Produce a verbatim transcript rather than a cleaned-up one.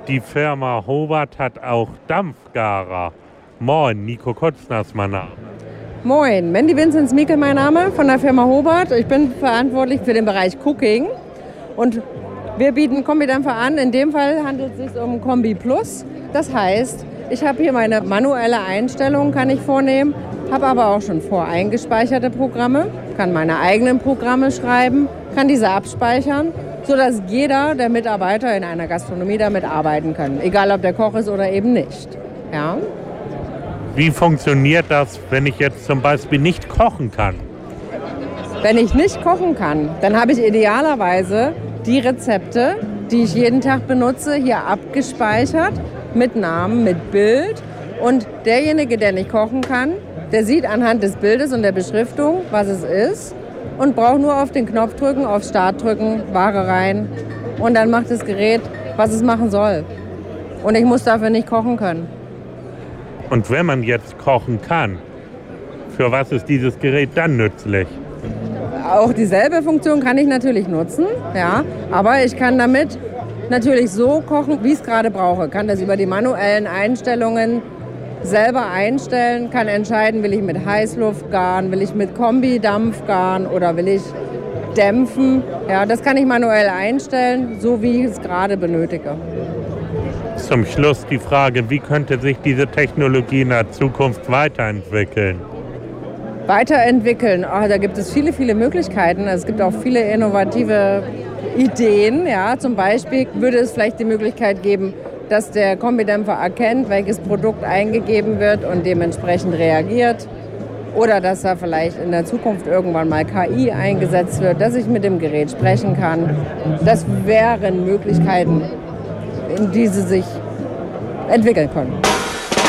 Die Firma Hobart hat auch Dampfgarer. Moin, Nico Kutzner ist mein Name. Moin, Mandy Vinzenz-Miekel mein Name von der Firma Hobart. Ich bin verantwortlich für den Bereich Cooking und wir bieten Kombidämpfer an. In dem Fall handelt es sich um Kombi Plus. Das heißt, ich habe hier meine manuelle Einstellung, kann ich vornehmen, habe aber auch schon voreingespeicherte Programme, kann meine eigenen Programme schreiben, kann diese abspeichern, sodass jeder der Mitarbeiter in einer Gastronomie damit arbeiten kann, egal ob der Koch ist oder eben nicht. Ja. Wie funktioniert das, wenn ich jetzt zum Beispiel nicht kochen kann? Wenn ich nicht kochen kann, dann habe ich idealerweise die Rezepte, die ich jeden Tag benutze, hier abgespeichert, mit Namen, mit Bild. Und derjenige, der nicht kochen kann, der sieht anhand des Bildes und der Beschriftung, was es ist und braucht nur auf den Knopf drücken, auf Start drücken, Ware rein und dann macht das Gerät, was es machen soll. Und ich muss dafür nicht kochen können. Und wenn man jetzt kochen kann, für was ist dieses Gerät dann nützlich? Auch dieselbe Funktion kann ich natürlich nutzen, ja, aber ich kann damit natürlich so kochen, wie ich es gerade brauche. Kann das über die manuellen Einstellungen selber einstellen, kann entscheiden, will ich mit Heißluft garen, will ich mit Kombi-Dampf garen oder will ich dämpfen. Ja, das kann ich manuell einstellen, so wie ich es gerade benötige. Zum Schluss die Frage, wie könnte sich diese Technologie in der Zukunft weiterentwickeln? Weiterentwickeln, oh, da gibt es viele, viele Möglichkeiten. Es gibt auch viele innovative Ideen. Ja. Zum Beispiel würde es vielleicht die Möglichkeit geben, dass der Kombidämpfer erkennt, welches Produkt eingegeben wird und dementsprechend reagiert. Oder dass da vielleicht in der Zukunft irgendwann mal K I eingesetzt wird, dass ich mit dem Gerät sprechen kann. Das wären Möglichkeiten, in die sie sich entwickeln können.